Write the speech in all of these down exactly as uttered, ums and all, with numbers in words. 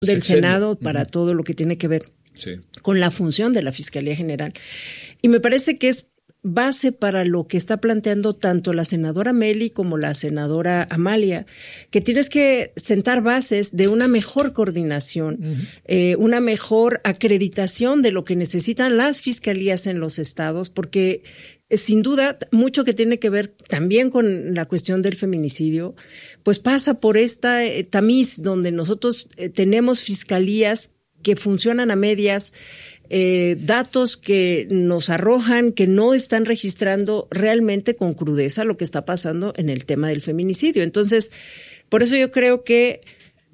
del Senado para uh-huh. todo lo que tiene que ver sí. con la función de la Fiscalía General. Y me parece que es base para lo que está planteando tanto la senadora Meli como la senadora Amalia, que tienes que sentar bases de una mejor coordinación, uh-huh. eh, una mejor acreditación de lo que necesitan las fiscalías en los estados, porque eh, sin duda mucho que tiene que ver también con la cuestión del feminicidio, pues pasa por esta eh, tamiz donde nosotros eh, tenemos fiscalías que funcionan a medias, Eh, datos que nos arrojan que no están registrando realmente con crudeza lo que está pasando en el tema del feminicidio. Entonces, por eso yo creo que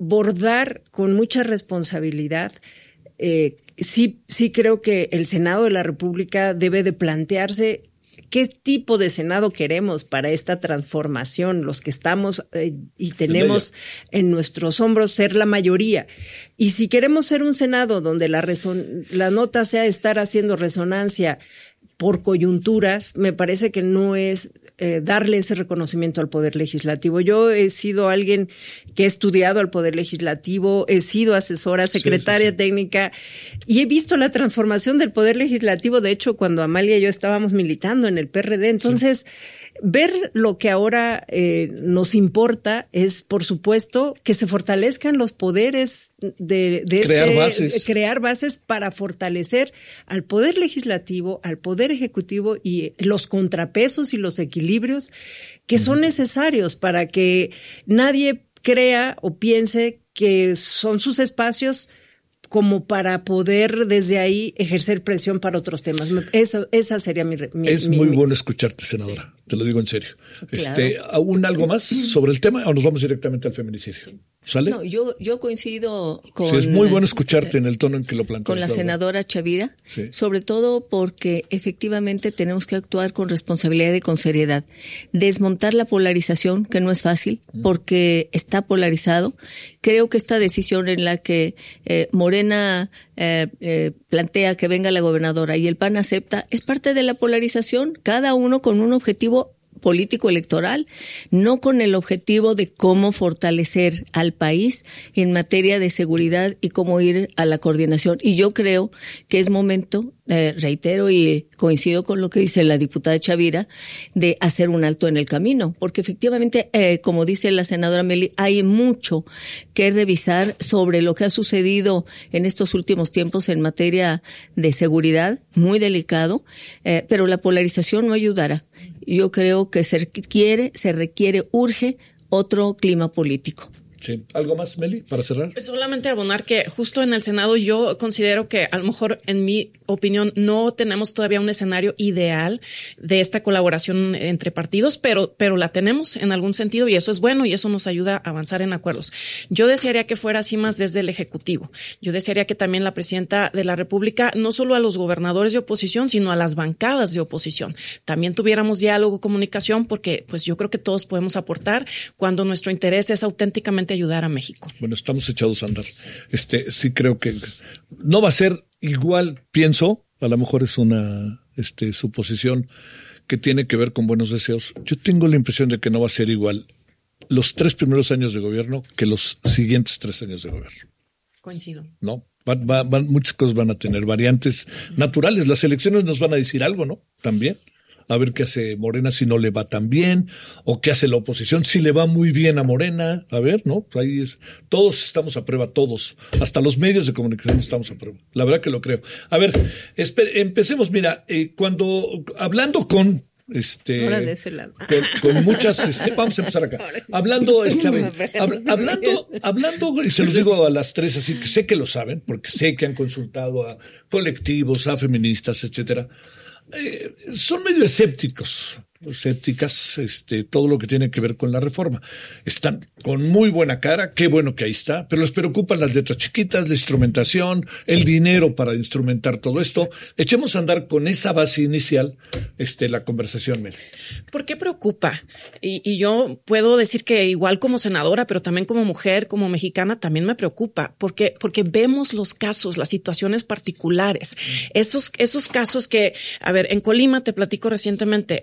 bordar con mucha responsabilidad, eh, sí, sí creo que el Senado de la República debe de plantearse qué tipo de Senado queremos para esta transformación, los que estamos eh, y tenemos en nuestros hombros ser la mayoría. Y si queremos ser un Senado donde la, reson- la nota sea estar haciendo resonancia por coyunturas, me parece que no es eh, darle ese reconocimiento al Poder Legislativo. Yo he sido alguien que he estudiado al Poder Legislativo, he sido asesora, secretaria sí, sí, sí. técnica, y he visto la transformación del Poder Legislativo, de hecho, cuando Amalia y yo estábamos militando en el P R D. Entonces, sí. ver lo que ahora eh, nos importa es, por supuesto, que se fortalezcan los poderes de, de crear este, bases. crear bases para fortalecer al Poder Legislativo, al Poder Ejecutivo y los contrapesos y los equilibrios que son necesarios para que nadie crea o piense que son sus espacios como para poder desde ahí ejercer presión para otros temas. Eso, esa sería mi... mi es mi, muy mi... bueno escucharte, senadora. Sí. Te lo digo en serio. Claro. Este, ¿aún algo más sobre el tema o nos vamos directamente al feminicidio? Sí. ¿Sale? No, yo, yo coincido con... Sí, es muy bueno escucharte en el tono en que lo planteas. Con la senadora Chavira, sí. sobre todo porque efectivamente tenemos que actuar con responsabilidad y con seriedad. Desmontar la polarización, que no es fácil, porque está polarizado. Creo que esta decisión en la que eh, Morena eh, eh, plantea que venga la gobernadora y el P A N acepta, es parte de la polarización, cada uno con un objetivo político electoral, no con el objetivo de cómo fortalecer al país en materia de seguridad y cómo ir a la coordinación. Y yo creo que es momento, eh, reitero y coincido con lo que dice la diputada Chavira, de hacer un alto en el camino, porque efectivamente, eh, como dice la senadora Meli, hay mucho que revisar sobre lo que ha sucedido en estos últimos tiempos en materia de seguridad, muy delicado, eh, pero la polarización no ayudará. Yo creo que se requiere, se requiere, urge otro clima político. Sí. ¿Algo más, Meli, para cerrar? Solamente abonar que justo en el Senado yo considero que a lo mejor, en mi opinión, no tenemos todavía un escenario ideal de esta colaboración entre partidos, pero, pero la tenemos en algún sentido y eso es bueno y eso nos ayuda a avanzar en acuerdos. Yo desearía que fuera así más desde el Ejecutivo. Yo desearía que también la Presidenta de la República, no solo a los gobernadores de oposición, sino a las bancadas de oposición, también tuviéramos diálogo, comunicación, porque pues yo creo que todos podemos aportar cuando nuestro interés es auténticamente ayudar a México. Bueno, estamos echados a andar. Este, sí creo que no va a ser igual, pienso, a lo mejor es una este, suposición que tiene que ver con buenos deseos. Yo tengo la impresión de que no va a ser igual los tres primeros años de gobierno que los siguientes tres años de gobierno. Coincido. No, van, van, van, muchas cosas van a tener variantes naturales. Las elecciones nos van a decir algo, ¿no? También. A ver qué hace Morena si no le va tan bien, o qué hace la oposición si le va muy bien a Morena. A ver, ¿no? Ahí es, todos estamos a prueba, todos. Hasta los medios de comunicación estamos a prueba. La verdad que lo creo. A ver, espe- empecemos. Mira, eh, cuando, hablando con, este, Ahora de ese lado. Con, con muchas, este, vamos a empezar acá. Hablando, este, hab, hablando, hablando, y se los digo a las tres así, que sé que lo saben, porque sé que han consultado a colectivos, a feministas, etcétera. Eh, son medio escépticos, escépticas, este, todo lo que tiene que ver con la reforma. Están con muy buena cara, qué bueno que ahí está, pero les preocupan las letras chiquitas, la instrumentación, el dinero para instrumentar todo esto. Echemos a andar con esa base inicial, este, la conversación, Meli. ¿Por qué preocupa? Y, y yo puedo decir que igual como senadora, pero también como mujer, como mexicana, también me preocupa, porque, porque vemos los casos, las situaciones particulares, esos, esos casos que, a ver, en Colima te platico recientemente, el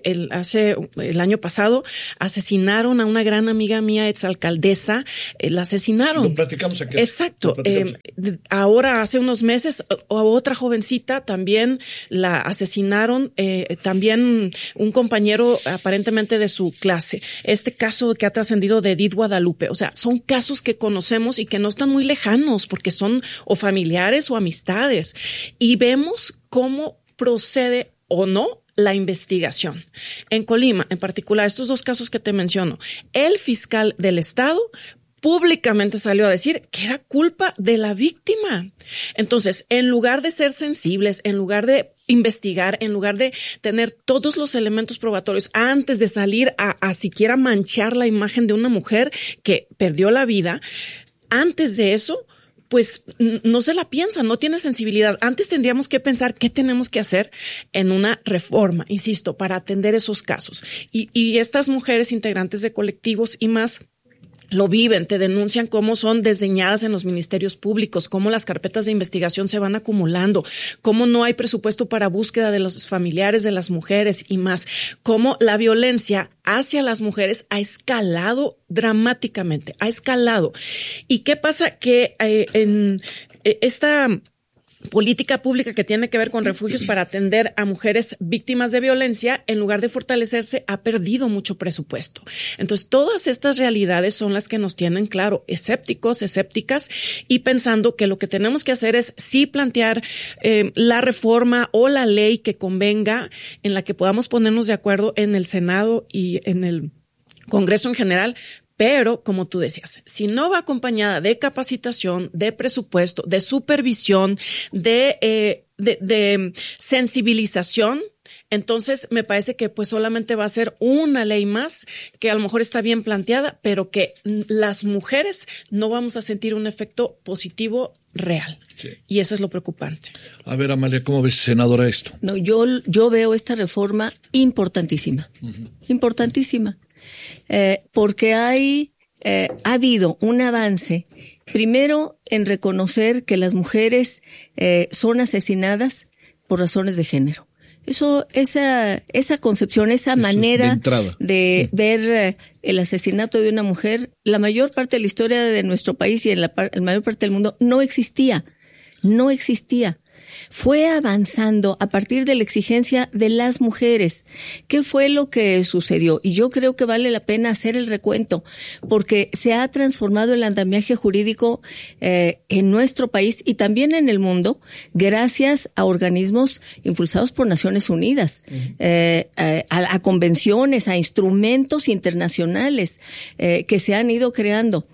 hace el año pasado asesinaron a una gran amiga mía, exalcaldesa, eh, la asesinaron. Lo platicamos aquí. Exacto. Platicamos. Eh, ahora, hace unos meses, a otra jovencita también la asesinaron, eh, también un compañero aparentemente de su clase. Este caso que ha trascendido de Edith Guadalupe. O sea, son casos que conocemos y que no están muy lejanos porque son o familiares o amistades. Y vemos cómo procede o no la investigación. En Colima, en particular, estos dos casos que te menciono, el fiscal del estado públicamente salió a decir que era culpa de la víctima. Entonces, en lugar de ser sensibles, en lugar de investigar, en lugar de tener todos los elementos probatorios antes de salir a, a siquiera manchar la imagen de una mujer que perdió la vida, antes de eso, pues no se la piensa, no tiene sensibilidad. Antes tendríamos que pensar qué tenemos que hacer en una reforma, insisto, para atender esos casos. Y, y estas mujeres integrantes de colectivos y más lo viven, te denuncian cómo son desdeñadas en los ministerios públicos, cómo las carpetas de investigación se van acumulando, cómo no hay presupuesto para búsqueda de los familiares de las mujeres y más, cómo la violencia hacia las mujeres ha escalado dramáticamente, ha escalado. ¿Y qué pasa? Que eh, en eh, esta política pública que tiene que ver con refugios para atender a mujeres víctimas de violencia, en lugar de fortalecerse, ha perdido mucho presupuesto. Entonces, todas estas realidades son las que nos tienen, claro, escépticos, escépticas, y pensando que lo que tenemos que hacer es sí plantear eh, la reforma o la ley que convenga, en la que podamos ponernos de acuerdo en el Senado y en el Congreso en general. Pero, como tú decías, si no va acompañada de capacitación, de presupuesto, de supervisión, de, eh, de, de sensibilización, entonces me parece que pues solamente va a ser una ley más que a lo mejor está bien planteada, pero que las mujeres no vamos a sentir un efecto positivo real. Sí. Y eso es lo preocupante. A ver, Amalia, ¿cómo ves, senadora, esto? No, yo, yo veo esta reforma importantísima, uh-huh. importantísima. Eh, porque hay, eh, ha habido un avance, primero en reconocer que las mujeres eh, son asesinadas por razones de género. Eso, esa, esa concepción, esa Eso manera de, de ver eh, el asesinato de una mujer, la mayor parte de la historia de nuestro país y en la, la mayor parte del mundo no existía, no existía. Fue avanzando a partir de la exigencia de las mujeres. ¿Qué fue lo que sucedió? Y yo creo que vale la pena hacer el recuento, porque se ha transformado el andamiaje jurídico eh, en nuestro país y también en el mundo, gracias a organismos impulsados por Naciones Unidas, uh-huh. eh, a, a convenciones, a instrumentos internacionales eh, que se han ido creando.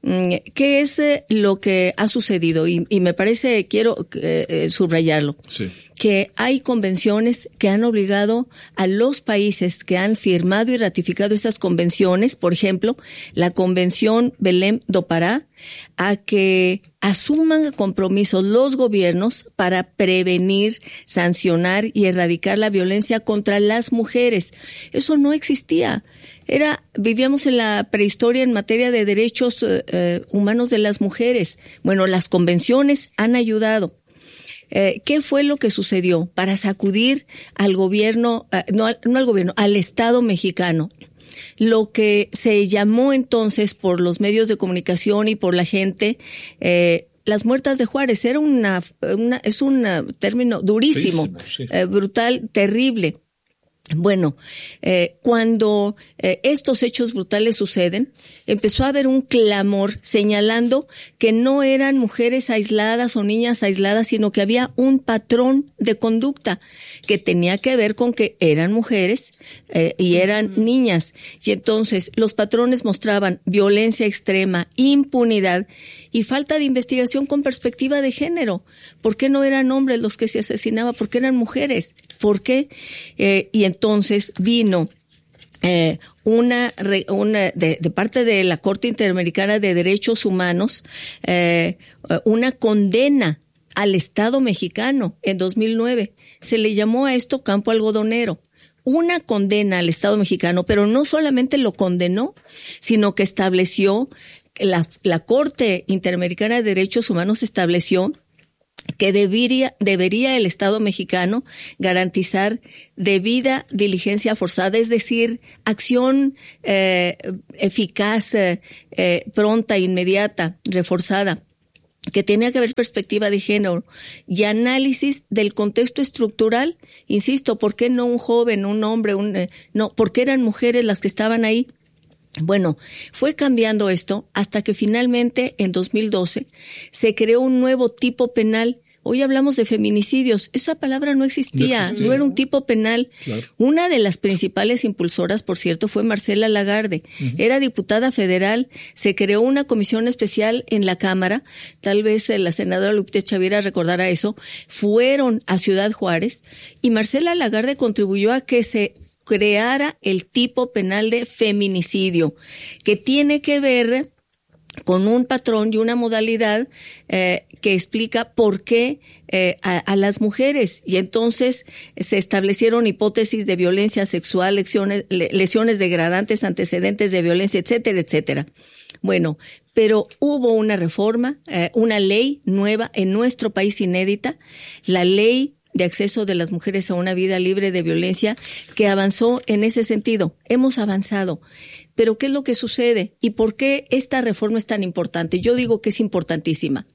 ¿Qué es lo que ha sucedido? Y, y me parece, quiero eh, subrayarlo, sí. que hay convenciones que han obligado a los países que han firmado y ratificado estas convenciones, por ejemplo, la Convención Belém do Pará, a que asuman compromisos los gobiernos para prevenir, sancionar y erradicar la violencia contra las mujeres. Eso no existía. Era, vivíamos en la prehistoria en materia de derechos eh, humanos de las mujeres. Bueno, las convenciones han ayudado. Eh, ¿Qué fue lo que sucedió? Para sacudir al gobierno, eh, no, no al gobierno, al Estado mexicano. Lo que se llamó entonces por los medios de comunicación y por la gente, eh, las muertas de Juárez. Era una, una es un término durísimo, sí. eh, brutal, terrible. Bueno, eh, cuando eh, estos hechos brutales suceden, empezó a haber un clamor señalando que no eran mujeres aisladas o niñas aisladas, sino que había un patrón de conducta que tenía que ver con que eran mujeres eh, y eran uh-huh. niñas. Y entonces los patrones mostraban violencia extrema, impunidad y falta de investigación con perspectiva de género. ¿Por qué no eran hombres los que se asesinaban? ¿Por qué eran mujeres? ¿Por qué? Eh, y entonces vino eh, una, una de, de parte de la Corte Interamericana de Derechos Humanos, eh, una condena al Estado mexicano en dos mil nueve. Se le llamó a esto campo algodonero. Una condena al Estado mexicano, pero no solamente lo condenó, sino que estableció, la, la Corte Interamericana de Derechos Humanos estableció que debería, debería el Estado mexicano garantizar debida diligencia forzada, es decir, acción eh, eficaz, eh, pronta, inmediata, reforzada, que tenía que haber perspectiva de género y análisis del contexto estructural. Insisto, ¿por qué no un joven, un hombre, un eh, no? ¿Por qué eran mujeres las que estaban ahí? Bueno, fue cambiando esto hasta que finalmente en dos mil doce se creó un nuevo tipo penal. Hoy hablamos de feminicidios. Esa palabra no existía, no, existía, no era un tipo penal. Claro. Una de las principales impulsoras, por cierto, fue Marcela Lagarde. Uh-huh. Era diputada federal. Se creó una comisión especial en la Cámara. Tal vez la senadora Lupita Chavira recordará eso. Fueron a Ciudad Juárez y Marcela Lagarde contribuyó a que se creara el tipo penal de feminicidio, que tiene que ver con un patrón y una modalidad eh, que explica por qué eh, a, a las mujeres. Y entonces se establecieron hipótesis de violencia sexual, lesiones, lesiones degradantes, antecedentes de violencia, etcétera, etcétera. Bueno, pero hubo una reforma, eh, una ley nueva en nuestro país inédita, la ley de acceso de las mujeres a una vida libre de violencia, que avanzó en ese sentido. Hemos avanzado. Pero ¿qué es lo que sucede? ¿Y por qué esta reforma es tan importante? Yo digo que es importantísima.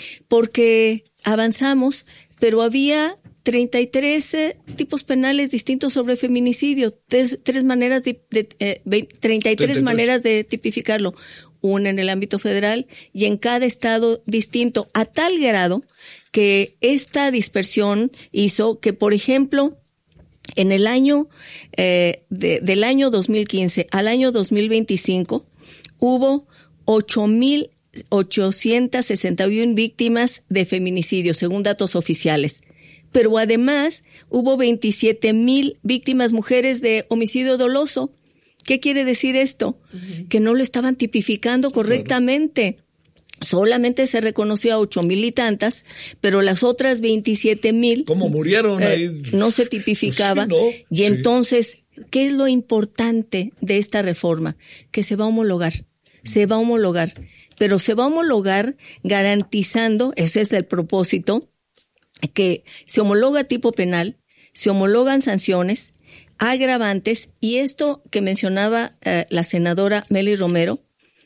Porque avanzamos, pero había treinta y tres eh, tipos penales distintos sobre feminicidio. Tres, tres maneras de, de eh, treinta y tres, treinta y tres maneras de tipificarlo. Una en el ámbito federal y en cada estado distinto, a tal grado que esta dispersión hizo que, por ejemplo, en el año, eh, de, del año dos mil quince al año dos mil veinticinco, hubo ocho mil ochocientas sesenta y una víctimas de feminicidio, según datos oficiales. Pero además, hubo veintisiete mil víctimas mujeres de homicidio doloso. ¿Qué quiere decir esto? Uh-huh. Que no lo estaban tipificando correctamente. Claro. Solamente se reconoció a ocho mil y tantas, pero las otras veintisiete mil. ¿Cómo murieron eh, ahí? No se tipificaba. Pues sí, ¿no? Y sí. Entonces, ¿qué es lo importante de esta reforma? Que se va a homologar. Se va a homologar. Pero se va a homologar garantizando, ese es el propósito, que se homologa tipo penal, se homologan sanciones, agravantes, y esto que mencionaba eh, la senadora Mely Romero,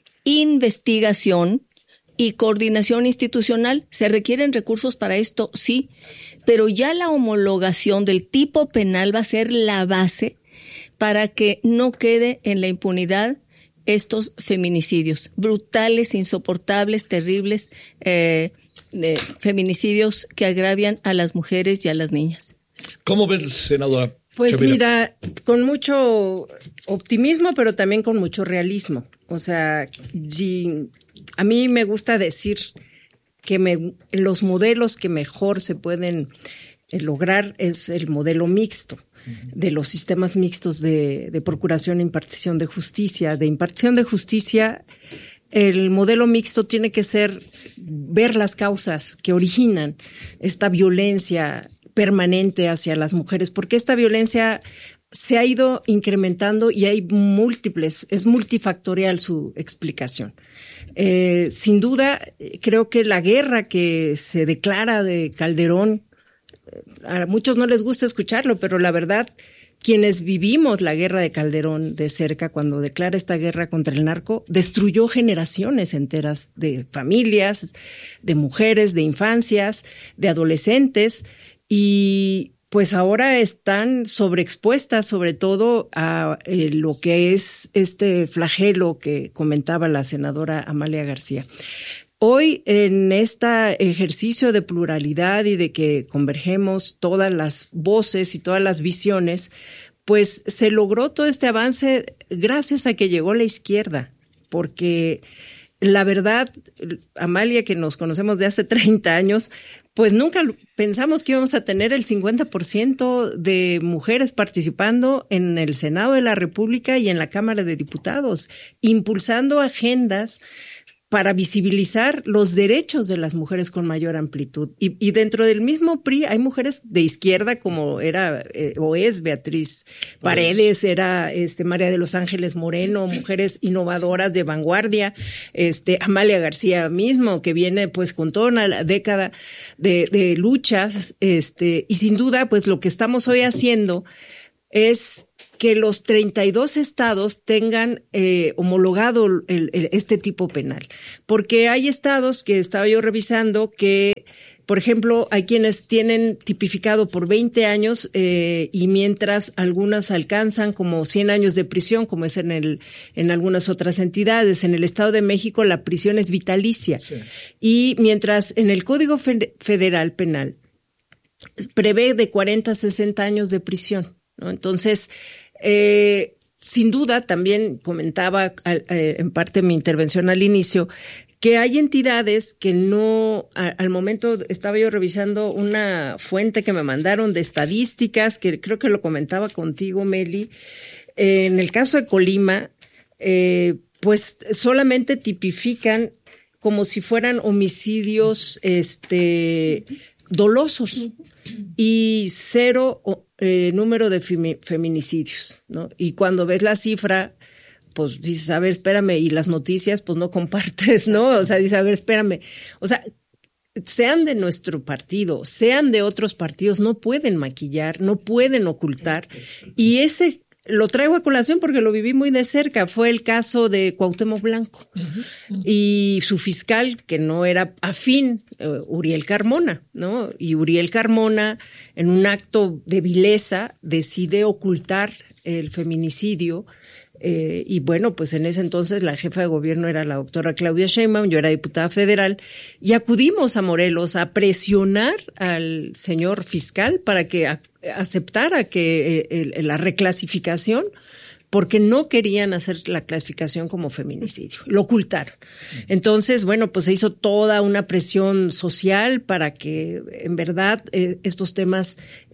investigación y coordinación institucional. ¿Se requieren recursos para esto? Sí, pero ya la homologación del tipo penal va a ser la base para que no quede en la impunidad estos feminicidios brutales, insoportables, terribles, eh, eh, feminicidios que agravian a las mujeres y a las niñas. ¿Cómo ves, senadora? Pues Chavira. Mira, con mucho optimismo, pero también con mucho realismo. O sea, a mí me gusta decir que me, los modelos que mejor se pueden lograr es el modelo mixto, uh-huh. de los sistemas mixtos de, de procuración e impartición de justicia. De impartición de justicia, el modelo mixto tiene que ser ver las causas que originan esta violencia permanente hacia las mujeres, porque esta violencia se ha ido incrementando y hay múltiples, es multifactorial su explicación. Eh, sin duda, creo que la guerra que se declara de Calderón, a muchos no les gusta escucharlo, pero la verdad, quienes vivimos la guerra de Calderón de cerca, cuando declara esta guerra contra el narco, destruyó generaciones enteras de familias, de mujeres, de infancias, de adolescentes, y pues ahora están sobreexpuestas sobre todo a eh, lo que es este flagelo que comentaba la senadora Amalia García. Hoy, en este ejercicio de pluralidad y de que convergemos todas las voces y todas las visiones, pues se logró todo este avance gracias a que llegó la izquierda, porque la verdad, Amalia, que nos conocemos de hace treinta años, pues nunca pensamos que íbamos a tener el cincuenta por ciento de mujeres participando en el Senado de la República y en la Cámara de Diputados, impulsando agendas para visibilizar los derechos de las mujeres con mayor amplitud. Y, y dentro del mismo P R I hay mujeres de izquierda como era eh, o es Beatriz Paredes, era este María de los Ángeles Moreno, mujeres innovadoras de vanguardia, este Amalia García mismo, que viene pues con toda una década de, de luchas, este, y sin duda pues lo que estamos hoy haciendo es que los treinta y dos estados tengan eh, homologado el, el, este tipo penal. Porque hay estados que estaba yo revisando que, por ejemplo, hay quienes tienen tipificado por veinte años eh, y mientras algunas alcanzan como cien años de prisión, como es en el en algunas otras entidades. En el Estado de México la prisión es vitalicia. Sí. Y mientras en el Código Federal Penal prevé de cuarenta a sesenta años de prisión, ¿no? Entonces, Eh, sin duda, también comentaba eh, en parte mi intervención al inicio, que hay entidades que no, a, al momento estaba yo revisando una fuente que me mandaron de estadísticas, que creo que lo comentaba contigo, Meli, eh, en el caso de Colima, eh, pues solamente tipifican como si fueran homicidios este dolosos y cero eh, número de femi- feminicidios, ¿no? Y cuando ves la cifra, pues dices, a ver, espérame, y las noticias, pues no compartes, ¿no? O sea, dices, a ver, espérame. O sea, sean de nuestro partido, sean de otros partidos, no pueden maquillar, no pueden ocultar. Y ese lo traigo a colación porque lo viví muy de cerca. Fue el caso de Cuauhtémoc Blanco uh-huh, uh-huh. y su fiscal, que no era afín, uh, Uriel Carmona, ¿no? Y Uriel Carmona, en un acto de vileza, decide ocultar el feminicidio. Eh, y bueno, pues en ese entonces la jefa de gobierno era la doctora Claudia Sheinbaum, yo era diputada federal, y acudimos a Morelos a presionar al señor fiscal para que a, aceptara que eh, el, la reclasificación, porque no querían hacer la clasificación como feminicidio, lo ocultaron. Entonces, bueno, pues se hizo toda una presión social para que en verdad eh, estos temas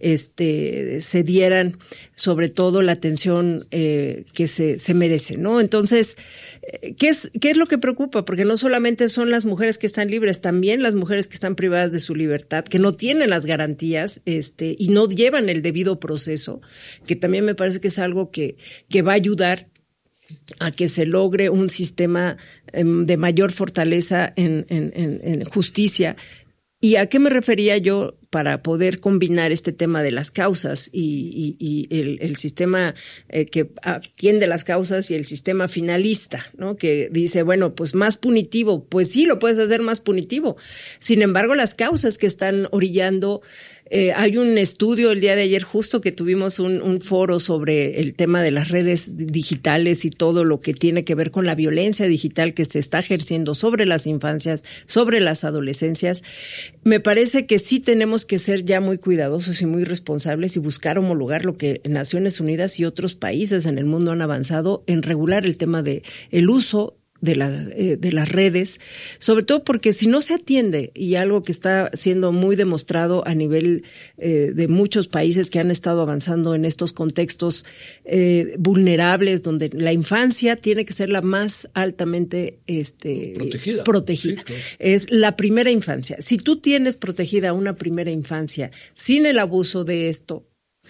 este se dieran sobre todo la atención eh, que se, se merece, ¿no? Entonces, ¿qué es, qué es lo que preocupa? Porque no solamente son las mujeres que están libres, también las mujeres que están privadas de su libertad, que no tienen las garantías, este, y no llevan el debido proceso, que también me parece que es algo que, que va a ayudar a que se logre un sistema um, de mayor fortaleza en, en, en, en justicia. ¿Y a qué me refería yo para poder combinar este tema de las causas y, y, y el, el sistema eh, que atiende las causas y el sistema finalista, ¿no? Que dice, bueno, pues más punitivo, pues sí, lo puedes hacer más punitivo. Sin embargo, las causas que están orillando, eh, hay un estudio el día de ayer justo que tuvimos un, un foro sobre el tema de las redes digitales y todo lo que tiene que ver con la violencia digital que se está ejerciendo sobre las infancias, sobre las adolescencias. Me parece que sí tenemos que ser ya muy cuidadosos y muy responsables y buscar homologar lo que Naciones Unidas y otros países en el mundo han avanzado en regular el tema de el uso de, la, eh, de las redes, sobre todo porque si no se atiende, y algo que está siendo muy demostrado a nivel eh, de muchos países que han estado avanzando en estos contextos eh, vulnerables, donde la infancia tiene que ser la más altamente este, protegida. protegida. Sí, claro. Es la primera infancia. Si tú tienes protegida una primera infancia sin el abuso de esto,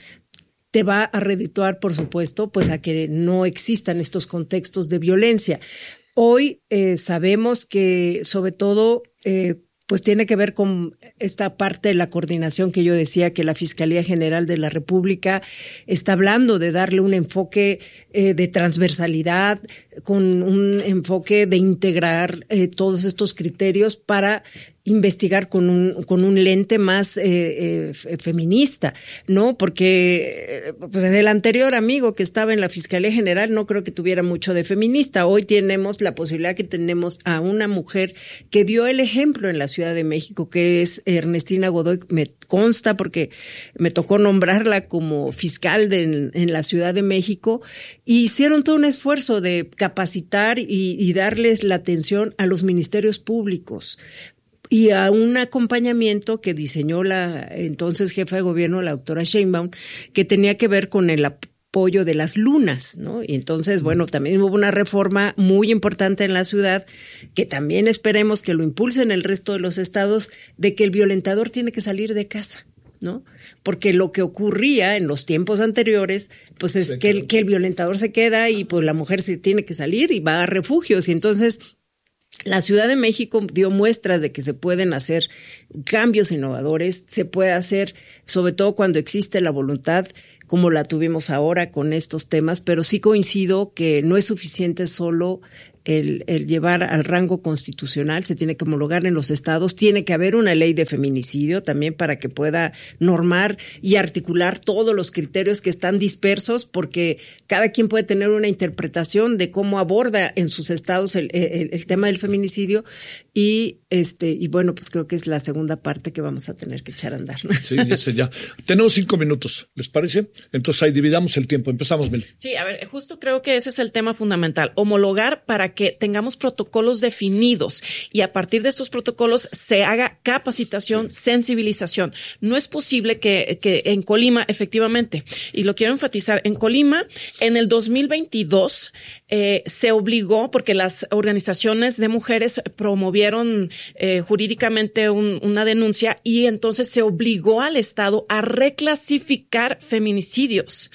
te va a redituar, por supuesto, pues a que no existan estos contextos de violencia. Hoy eh, sabemos que sobre todo eh, pues tiene que ver con esta parte de la coordinación que yo decía que la Fiscalía General de la República está hablando de darle un enfoque eh, de transversalidad, con un enfoque de integrar eh, todos estos criterios para investigar con un con un lente más eh, eh, feminista, ¿no? Porque pues el anterior amigo que estaba en la Fiscalía General no creo que tuviera mucho de feminista. Hoy tenemos la posibilidad que tenemos a una mujer que dio el ejemplo en la Ciudad de México, que es Ernestina Godoy, me consta porque me tocó nombrarla como fiscal de, en, en la Ciudad de México, y hicieron todo un esfuerzo de capacitar y, y darles la atención a los ministerios públicos y a un acompañamiento que diseñó la entonces jefa de gobierno, la doctora Sheinbaum, que tenía que ver con el apoyo de las lunas, ¿no? Y entonces, bueno, también hubo una reforma muy importante en la ciudad que también esperemos que lo impulsen el resto de los estados, de que el violentador tiene que salir de casa, ¿no? Porque lo que ocurría en los tiempos anteriores, pues es que el, que el violentador se queda y pues la mujer se tiene que salir y va a refugios. Y entonces la Ciudad de México dio muestras de que se pueden hacer cambios innovadores, se puede hacer, sobre todo cuando existe la voluntad, como la tuvimos ahora con estos temas, pero sí coincido que no es suficiente solo el, el llevar al rango constitucional, se tiene que homologar en los estados, tiene que haber una ley de feminicidio también para que pueda normar y articular todos los criterios que están dispersos, porque cada quien puede tener una interpretación de cómo aborda en sus estados el, el, el tema del feminicidio y este y bueno, pues creo que es la segunda parte que vamos a tener que echar a andar, ¿no? Sí, ese ya. Tenemos cinco minutos, ¿les parece? Entonces ahí dividamos el tiempo. Empezamos, Mel. Sí, a ver, justo creo que ese es el tema fundamental, homologar para que tengamos protocolos definidos y a partir de estos protocolos se haga capacitación, sí. sensibilización. No es posible que, que en Colima, efectivamente, y lo quiero enfatizar, en Colima, en el dos mil veintidós eh, se obligó, porque las organizaciones de mujeres promovieron eh, jurídicamente un, una denuncia y entonces se obligó al Estado a reclasificar feminicidios.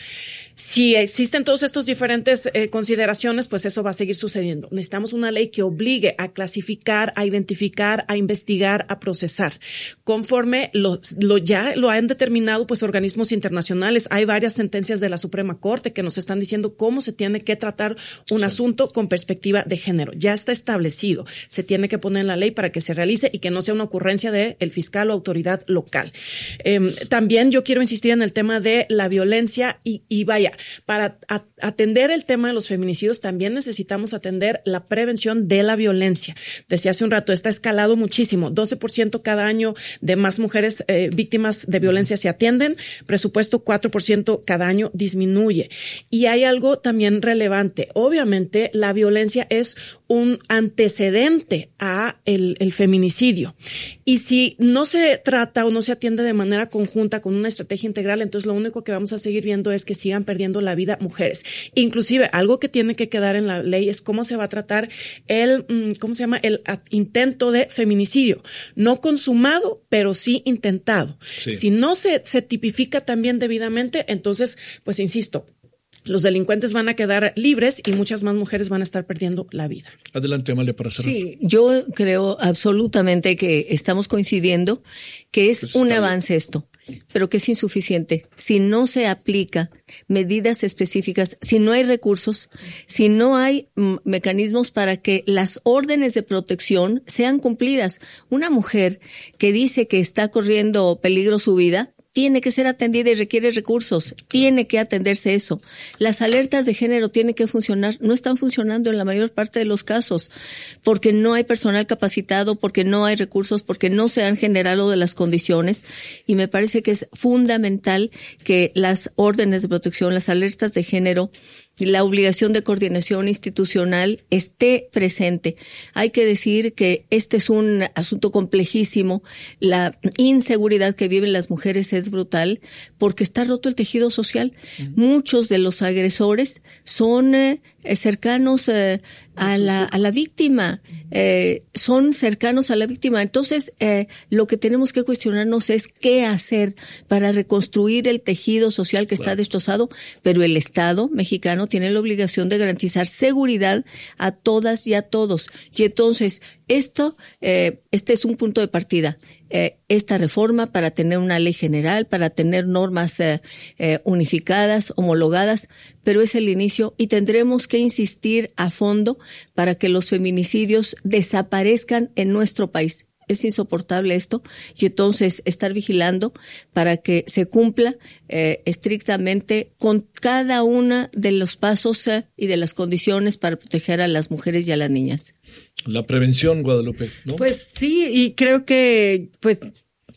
Si existen todos estos diferentes eh, consideraciones, pues eso va a seguir sucediendo. Necesitamos una ley que obligue a clasificar, a identificar, a investigar, a procesar. Conforme lo, lo ya lo han determinado pues organismos internacionales. Hay varias sentencias de la Suprema Corte que nos están diciendo cómo se tiene que tratar un sí. asunto con perspectiva de género. Ya está establecido. Se tiene que poner en la ley para que se realice y que no sea una ocurrencia de el fiscal o autoridad local. Eh, también yo quiero insistir en el tema de la violencia y, y vaya, para atender el tema de los feminicidios también necesitamos atender la prevención de la violencia. Decía hace un rato, está escalado muchísimo. doce por ciento cada año de más mujeres eh, víctimas de violencia se atienden. Presupuesto cuatro por ciento cada año disminuye. Y hay algo también relevante. Obviamente la violencia es un antecedente a el, el feminicidio. Y si no se trata o no se atiende de manera conjunta con una estrategia integral, entonces lo único que vamos a seguir viendo es que sigan perdiendo la vida mujeres. Inclusive, algo que tiene que quedar en la ley es cómo se va a tratar el, ¿cómo se llama? El intento de feminicidio. No consumado, pero sí intentado. Sí. Si no se, se tipifica también debidamente, entonces, pues insisto, los delincuentes van a quedar libres y muchas más mujeres van a estar perdiendo la vida. Adelante, Amalia, para cerrar. Sí, yo creo absolutamente que estamos coincidiendo que es pues un avance bien. Esto, pero que es insuficiente. Si no se aplica medidas específicas, si no hay recursos, si no hay m- mecanismos para que las órdenes de protección sean cumplidas. Una mujer que dice que está corriendo peligro su vida, tiene que ser atendida y requiere recursos, tiene que atenderse eso. Las alertas de género tienen que funcionar, no están funcionando en la mayor parte de los casos, porque no hay personal capacitado, porque no hay recursos, porque no se han generado de las condiciones, y me parece que es fundamental que las órdenes de protección, las alertas de género, la obligación de coordinación institucional esté presente. Hay que decir que este es un asunto complejísimo. La inseguridad que viven las mujeres es brutal porque está roto el tejido social. Uh-huh. Muchos de los agresores son eh, cercanos eh, a la a la víctima, eh, son cercanos a la víctima. Entonces, eh, lo que tenemos que cuestionarnos es qué hacer para reconstruir el tejido social que está destrozado, pero el Estado mexicano tiene la obligación de garantizar seguridad a todas y a todos. Y entonces, esto, eh, este es un punto de partida. Eh, esta reforma para tener una ley general, para tener normas eh, eh, unificadas, homologadas, pero es el inicio y tendremos que insistir a fondo para que los feminicidios desaparezcan en nuestro país. Es insoportable esto y entonces estar vigilando para que se cumpla eh, estrictamente con cada uno de los pasos eh, y de las condiciones para proteger a las mujeres y a las niñas. La prevención, Guadalupe, ¿no? Pues sí, y creo que pues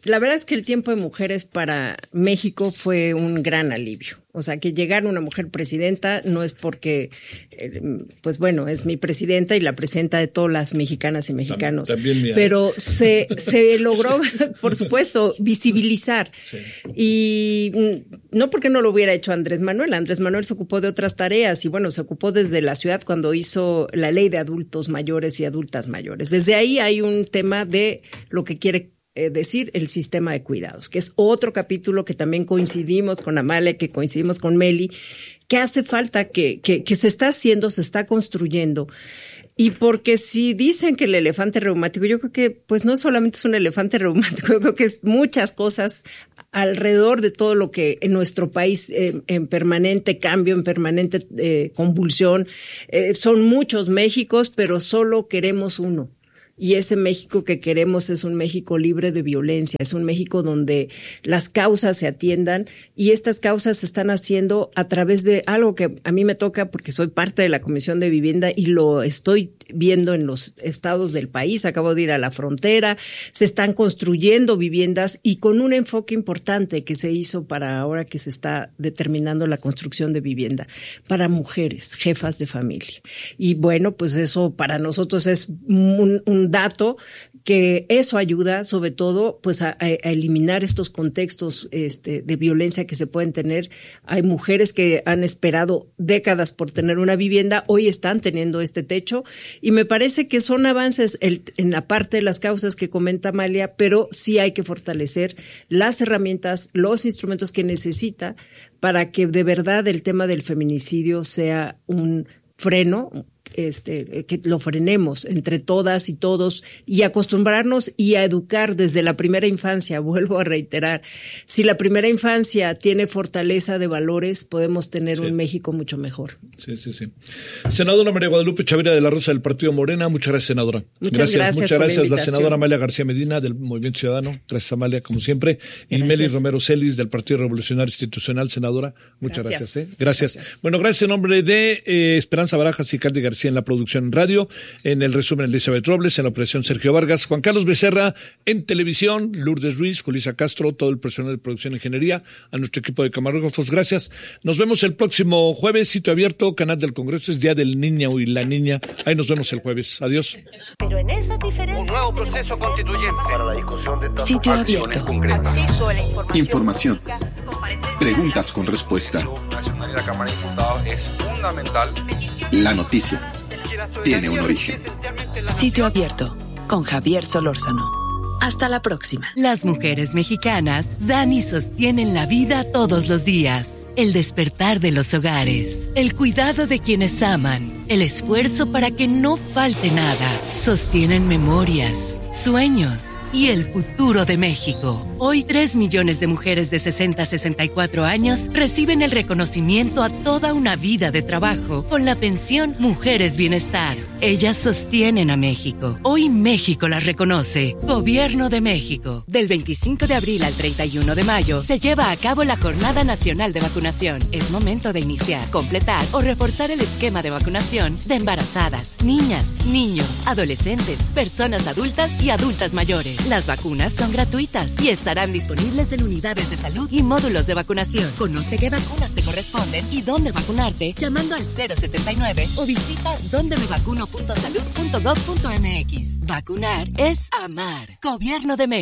la verdad es que el tiempo de mujeres para México fue un gran alivio. O sea, que llegara una mujer presidenta no es porque, eh, pues bueno, es mi presidenta y la presidenta de todas las mexicanas y mexicanos. También, también pero se, se logró, por supuesto, visibilizar. Sí. Y no porque no lo hubiera hecho Andrés Manuel. Andrés Manuel se ocupó de otras tareas y bueno, se ocupó desde la ciudad cuando hizo la ley de adultos mayores y adultas mayores. Desde ahí hay un tema de lo que quiere Eh, decir el sistema de cuidados, que es otro capítulo que también coincidimos con Amalia, que coincidimos con Meli, que hace falta que, que, que se está haciendo, se está construyendo. Y porque si dicen que el elefante reumático, yo creo que pues no solamente es un elefante reumático, yo creo que es muchas cosas alrededor de todo lo que en nuestro país eh, en permanente cambio, en permanente eh, convulsión. Eh, son muchos Méxicos, pero solo queremos uno. Y ese México que queremos es un México libre de violencia, es un México donde las causas se atiendan y estas causas se están haciendo a través de algo que a mí me toca porque soy parte de la Comisión de Vivienda y lo estoy viendo en los estados del país. Acabo de ir a la frontera, se están construyendo viviendas y con un enfoque importante que se hizo para ahora que se está determinando la construcción de vivienda para mujeres, jefas de familia. Y bueno, pues eso para nosotros es un, un dato que eso ayuda sobre todo pues a, a eliminar estos contextos este, de violencia que se pueden tener. Hay mujeres que han esperado décadas por tener una vivienda, hoy están teniendo este techo y me parece que son avances el, en la parte de las causas que comenta Amalia, pero sí hay que fortalecer las herramientas, los instrumentos que necesita para que de verdad el tema del feminicidio sea un freno, este, que lo frenemos entre todas y todos y acostumbrarnos y a educar desde la primera infancia. Vuelvo a reiterar, si la primera infancia tiene fortaleza de valores, podemos tener sí. un México mucho mejor. Sí, sí, sí. Senadora María Guadalupe Chavira de la Rosa del Partido Morena, muchas gracias, senadora. Muchas gracias. gracias Muchas gracias. La, la senadora Amalia García Medina del Movimiento Ciudadano. Gracias, Amalia, como siempre. Gracias. Y Meli Romero Celis del Partido Revolucionario Institucional, senadora. Muchas gracias. gracias, ¿eh? gracias. gracias. Bueno, gracias en nombre de eh, Esperanza Barajas y Candy García en la producción en radio, en el resumen Elizabeth Robles, en la operación Sergio Vargas, Juan Carlos Becerra en televisión, Lourdes Ruiz, Julissa Castro, todo el personal de producción e ingeniería, a nuestro equipo de camarógrafos, gracias. Nos vemos el próximo jueves, sitio abierto, canal del Congreso, es Día del Niño y la Niña. Ahí nos vemos el jueves. Adiós. Pero en esa diferencia... Un nuevo proceso constituyente para la discusión de estas sitio abierto. Acceso a la información. Información. Preguntas con respuesta. La Cámara de Diputados es fundamental. La noticia tiene un origen. Sitio abierto con Javier Solórzano. Hasta la próxima. Las mujeres mexicanas dan y sostienen la vida todos los días. El despertar de los hogares, el cuidado de quienes aman, el esfuerzo para que no falte nada. Sostienen memorias, sueños y el futuro de México. Hoy, tres millones de mujeres de sesenta a sesenta y cuatro años reciben el reconocimiento a toda una vida de trabajo con la pensión Mujeres Bienestar. Ellas sostienen a México. Hoy México las reconoce. Gobierno de México. Del veinticinco de abril al treinta y uno de mayo se lleva a cabo la Jornada Nacional de Vacunación. Es momento de iniciar, completar o reforzar el esquema de vacunación de embarazadas, niñas, niños, adolescentes, personas adultas y adultas mayores. Las vacunas son gratuitas y estarán disponibles en unidades de salud y módulos de vacunación. Conoce qué vacunas te corresponden y dónde vacunarte llamando al cero setenta y nueve o visita donde me vacuno punto salud punto gov punto mx. Vacunar es amar. Gobierno de México.